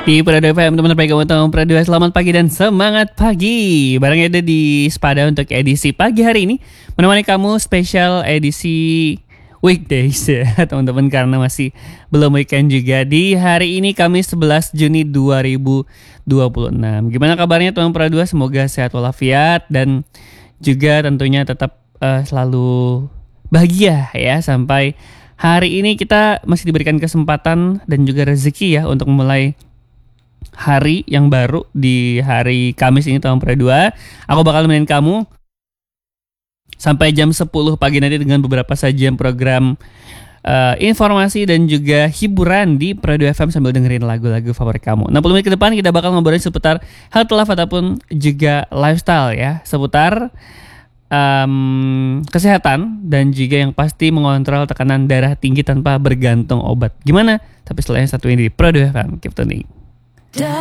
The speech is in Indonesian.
Di Prado FM, teman-teman pagi kamu tahu Prado, selamat pagi dan semangat pagi. Barangnya ada di Spada untuk edisi pagi hari ini, menemani kamu spesial edisi weekdays ya teman-teman, karena masih belum weekend juga. Di hari ini Kamis 11 Juni 2026. Gimana kabarnya teman Prado? Semoga sehat walafiat dan juga tentunya tetap selalu bahagia ya. Sampai hari ini kita masih diberikan kesempatan dan juga rezeki ya untuk memulai hari yang baru di hari Kamis ini tahun 2022. Aku bakal nemenin kamu sampai jam 10 pagi nanti dengan beberapa sajian program informasi dan juga hiburan di Prado FM sambil dengerin lagu-lagu favorit kamu. 60 menit ke depan kita bakal ngobrolin seputar health life ataupun juga lifestyle ya, seputar kesehatan dan juga yang pasti mengontrol tekanan darah tinggi tanpa bergantung obat. Gimana? Tapi setelah yang satu ini di Prado FM. Keep tuning.